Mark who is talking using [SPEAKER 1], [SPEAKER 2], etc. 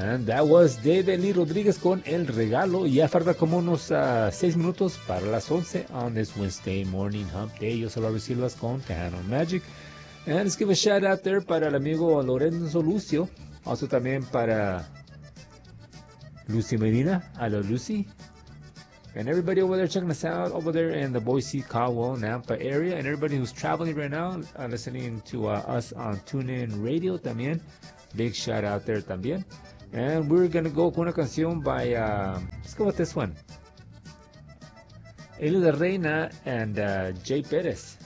[SPEAKER 1] And that was David Lee Rodriguez con El Regalo. Ya falta como unos 6 minutos para las 11 on this Wednesday morning hump day. Yo soy Robert Silvas con Tejano Magic. And let's give a shout out there para el amigo Lorenzo Lucio. Also también para Lucy Medina. Hello, Lucy. And everybody over there checking us out over there in the Boise, Caldwell, Nampa area. And everybody who's traveling right now, listening to us on TuneIn Radio también. Big shout out there también. And we're going to go con una canción by, let's go with this one. Elio de Reina and Jay Perez.